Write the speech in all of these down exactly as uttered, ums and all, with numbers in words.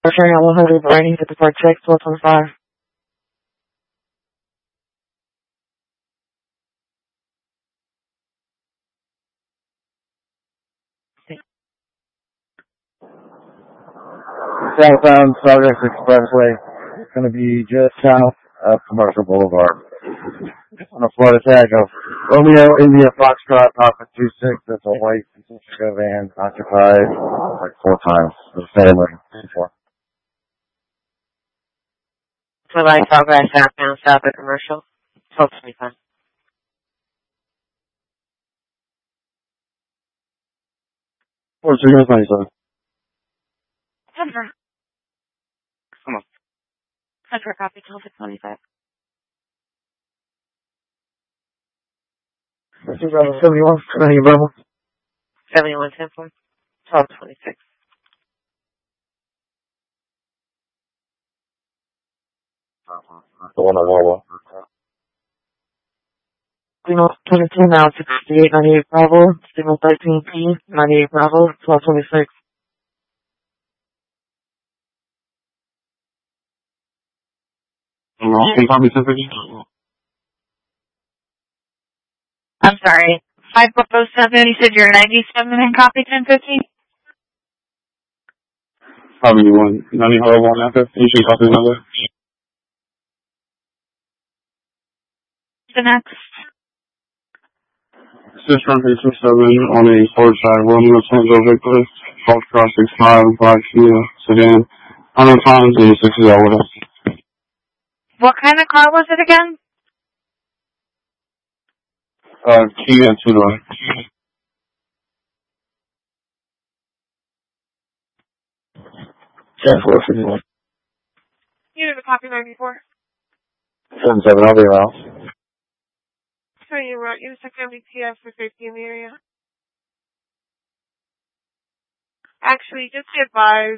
Carrying on one hundred, Brady, hit the park check, twelve twenty-five. Southbound Progress Expressway. It's going to be just south of Commercial Boulevard. On a Florida tag of Romeo India Foxtrot Papa two six. That's a white Pacifica van occupied like four times. The family before. So like Progress southbound south of Commercial, twelve twenty-five. What's your name, son? Denver. Come on. Denver copy, twelve twenty-five. two seventy-one, ninety Bravo. seventy-one ten four, twelve twenty-six. The one on Wawa. Signal twenty-two now, sixty-eight ninety-eight Bravo. Signal thirteen P, ninety-eight Bravo, twelve twenty-six. Can copy ten I'm sorry. five oh seven, you said you're ninety-seven and copy ten fifteen? Probably one. ninety horrible on after. You should copy another. The next. Six from six seven on a Ford side. Romeo Tango Victor. Foxtrot six five. Black Kia sedan. one hundred pounds and sixty dollars. What kind of car was it again? Uh, Kia two-door. ten four fifty-one. You have a copy ninety-four. seven seven, I'll be around. So you wrote, you took M D T F for safety in the area. Actually, just be advised.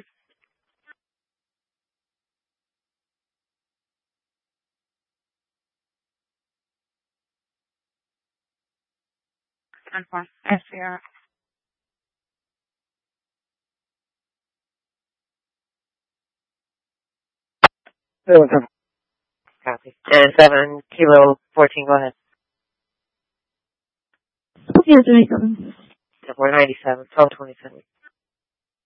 ten four, S C R. Copy. And seven, kilo fourteen, go ahead. Yes, I come. four ninety-seven, twelve twenty-seven.